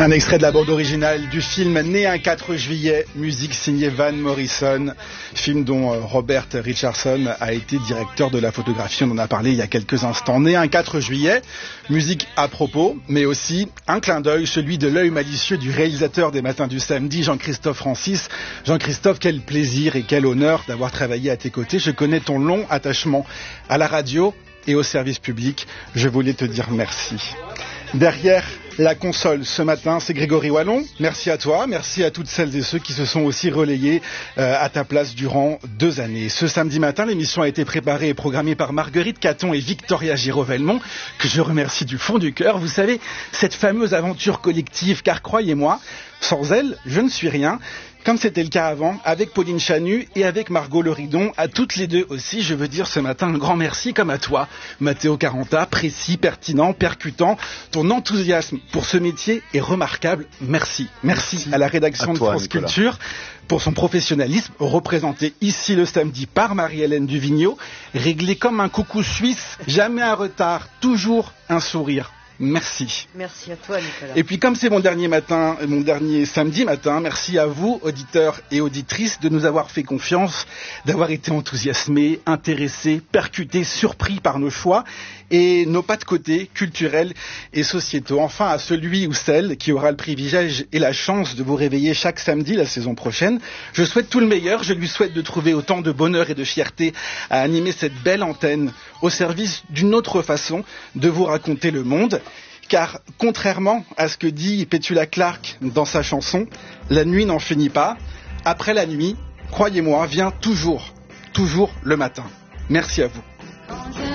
Un extrait de la bande originale du film Né un 4 juillet, musique signée Van Morrison, film dont Robert Richardson a été directeur de la photographie, on en a parlé il y a quelques instants. Né un 4 juillet, musique à propos, mais aussi un clin d'œil, celui de l'œil malicieux du réalisateur des Matins du Samedi, Jean-Christophe Francis. Jean-Christophe, quel plaisir et quel honneur d'avoir travaillé à tes côtés. Je connais ton long attachement à la radio et au service public. Je voulais te dire merci. Derrière la console ce matin, c'est Grégory Wallon. Merci à toi, merci à toutes celles et ceux qui se sont aussi relayés à ta place durant 2 années. Ce samedi matin, l'émission a été préparée et programmée par Marguerite Caton et Victoria Giraud-Velmont, que je remercie du fond du cœur. Vous savez, cette fameuse aventure collective, car croyez-moi, sans elle, je ne suis rien. Comme c'était le cas avant, avec Pauline Chanu et avec Margot Leridon, à toutes les deux aussi, je veux dire ce matin un grand merci, comme à toi, Matteo Caranta, précis, pertinent, percutant. Ton enthousiasme pour ce métier est remarquable. Merci. Merci à la rédaction de France Culture pour son professionnalisme, représenté ici le samedi par Marie-Hélène Duvigneau, réglé comme un coucou suisse, jamais un retard, toujours un sourire. Merci. Merci à toi, Nicolas. Et puis comme c'est mon dernier samedi matin, merci à vous, auditeurs et auditrices, de nous avoir fait confiance, d'avoir été enthousiasmés, intéressés, percutés, surpris par nos choix et nos pas de côté culturels et sociétaux. Enfin, à celui ou celle qui aura le privilège et la chance de vous réveiller chaque samedi la saison prochaine, je souhaite tout le meilleur. Je lui souhaite de trouver autant de bonheur et de fierté à animer cette belle antenne au service d'une autre façon de vous raconter le monde. Car contrairement à ce que dit Petula Clark dans sa chanson, la nuit n'en finit pas. Après la nuit, croyez-moi, vient toujours le matin. Merci à vous.